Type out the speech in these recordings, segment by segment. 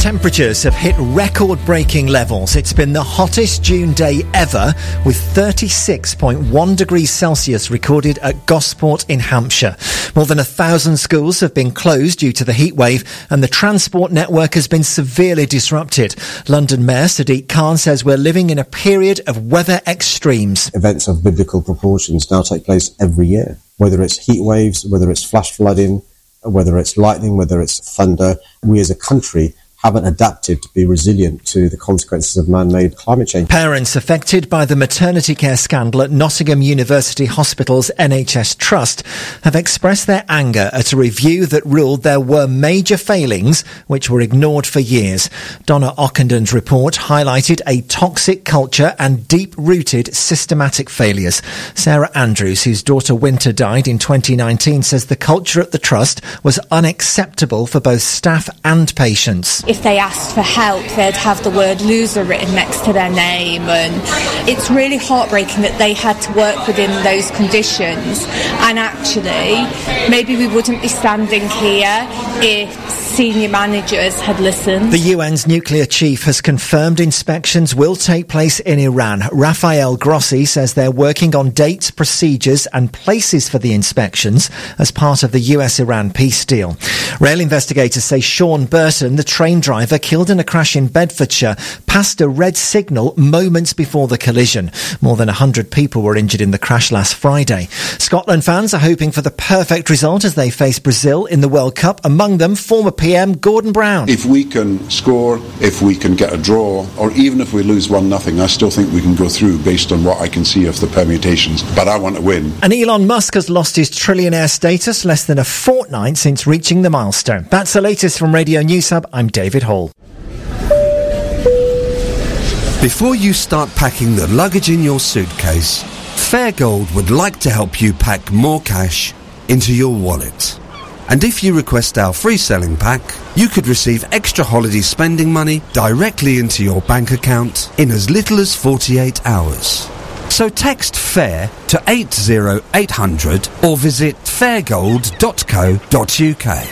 Temperatures have hit record-breaking levels. It's been the hottest June day ever, with 36.1 degrees Celsius recorded at Gosport in Hampshire. More than 1,000 schools have been closed due to the heatwave, and the transport network has been severely disrupted. London Mayor Sadiq Khan says we're living in a period of weather extremes. Events of biblical proportions now take place every year, whether it's heat waves, whether it's flash flooding, whether it's lightning, whether it's thunder. We as a country haven't adapted to be resilient to the consequences of man-made climate change. Parents affected by the maternity care scandal at Nottingham University Hospital's NHS Trust have expressed their anger at a review that ruled there were major failings which were ignored for years. Donna Ockenden's report highlighted a toxic culture and deep-rooted systematic failures. Sarah Andrews, whose daughter Winter died in 2019, says the culture at the Trust was unacceptable for both staff and patients. If they asked for help, they'd have the word loser written next to their name, and it's really heartbreaking that they had to work within those conditions, and actually maybe we wouldn't be standing here if senior managers had listened. The UN's nuclear chief has confirmed inspections will take place in Iran. Rafael Grossi says they're working on dates, procedures and places for the inspections as part of the US-Iran peace deal. Rail investigators say Sean Burton, the train driver killed in a crash in Bedfordshire, passed a red signal moments before the collision. More than 100 people were injured in the crash last Friday. Scotland fans are hoping for the perfect result as they face Brazil in the World Cup, among them former PM Gordon Brown. If we can score, if we can get a draw, or even if we lose 1-0, I still think we can go through based on what I can see of the permutations. But I want to win. And Elon Musk has lost his trillionaire status less than a fortnight since reaching the milestone. That's the latest from Radio News Hub. I'm David Hall. Before you start packing the luggage in your suitcase, Fairgold would like to help you pack more cash into your wallet. And if you request our free selling pack, you could receive extra holiday spending money directly into your bank account in as little as 48 hours. So text FAIR to 80800 or visit fairgold.co.uk.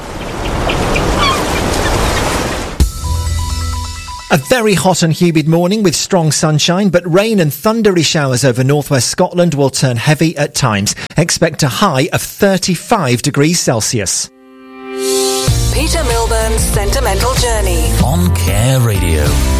A very hot and humid morning with strong sunshine, but rain and thundery showers over northwest Scotland will turn heavy at times. Expect a high of 35 degrees Celsius. Peter Milburn's Sentimental Journey on Care Radio.